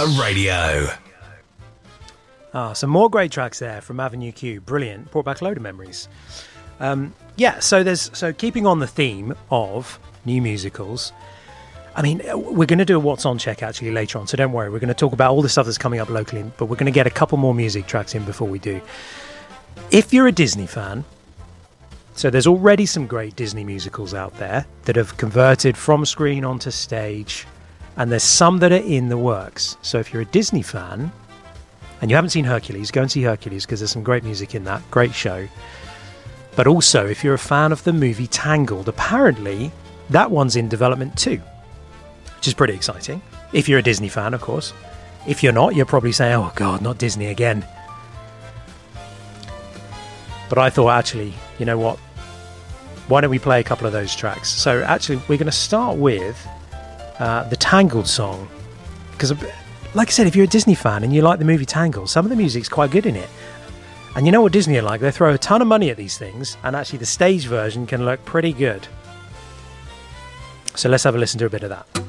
Radio. Some more great tracks there from Avenue Q. Brilliant. Brought back a load of memories. So keeping on the theme of new musicals, I mean, we're going to do a What's On check actually later on, so don't worry. We're going to talk about all the stuff that's coming up locally, but we're going to get a couple more music tracks in before we do. If you're a Disney fan, so there's already some great Disney musicals out there that have converted from screen onto stage, and there's some that are in the works. So if you're a Disney fan and you haven't seen Hercules, go and see Hercules because there's some great music in that. Great show. But also, if you're a fan of the movie Tangled, apparently that one's in development too, which is pretty exciting. If you're a Disney fan, of course. If you're not, you're probably saying, oh God, not Disney again. But I thought, actually, you know what? Why don't we play a couple of those tracks? So actually, we're going to start with the Tangled song. Because, like I said, if you're a Disney fan and you like the movie Tangled, some of the music's quite good in it. And you know what Disney are like? They throw a ton of money at these things, and actually the stage version can look pretty good. So let's have a listen to a bit of that.